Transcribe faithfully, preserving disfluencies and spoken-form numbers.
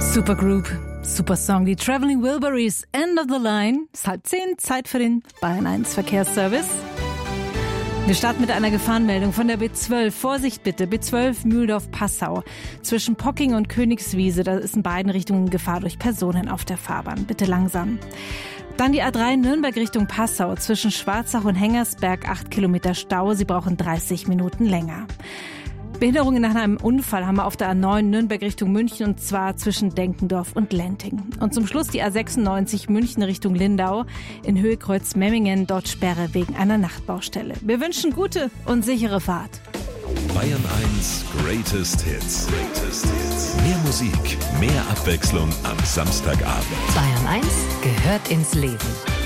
Supergroup, super Song, die Traveling Wilburys, End of the Line. Es ist halb zehn, Zeit für den Bayern eins Verkehrsservice. Wir starten mit einer Gefahrenmeldung von der B zwölf. Vorsicht bitte, B zwölf Mühldorf-Passau. Zwischen Pocking und Königswiese, da ist in beiden Richtungen Gefahr durch Personen auf der Fahrbahn. Bitte langsam. Dann die A drei Nürnberg Richtung Passau. Zwischen Schwarzach und Hengersberg acht Kilometer Stau. Sie brauchen dreißig Minuten länger. Behinderungen nach einem Unfall haben wir auf der A neun Nürnberg Richtung München, und zwar zwischen Denkendorf und Lenting. Und zum Schluss die A sechsundneunzig München Richtung Lindau in Höhe Kreuz-Memmingen, dort Sperre wegen einer Nachtbaustelle. Wir wünschen gute und sichere Fahrt. Bayern eins Greatest Hits. Greatest Hits. Mehr Musik, mehr Abwechslung am Samstagabend. Bayern eins gehört ins Leben.